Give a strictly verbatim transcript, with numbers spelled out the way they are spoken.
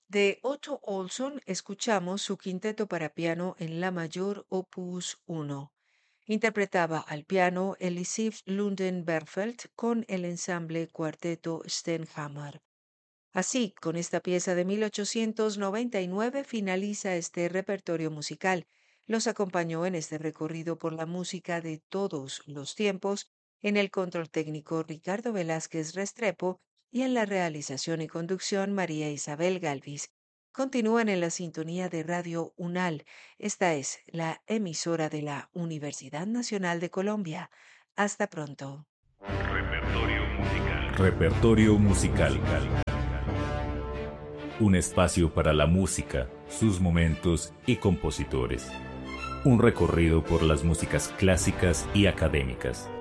De Otto Olsson escuchamos su quinteto para piano en la mayor opus uno. Interpretaba al piano Elisif Lunden-Berfeld con el ensamble Cuarteto Stenhammar. Así, con esta pieza de mil ochocientos noventa y nueve finaliza este repertorio musical. Los acompañó en este recorrido por la música de todos los tiempos en el control técnico Ricardo Velázquez Restrepo y en la realización y conducción María Isabel Galvis. Continúan en la sintonía de Radio UNAL. Esta es la emisora de la Universidad Nacional de Colombia. Hasta pronto. Repertorio musical. Repertorio musical. Un espacio para la música, sus momentos y compositores. Un recorrido por las músicas clásicas y académicas.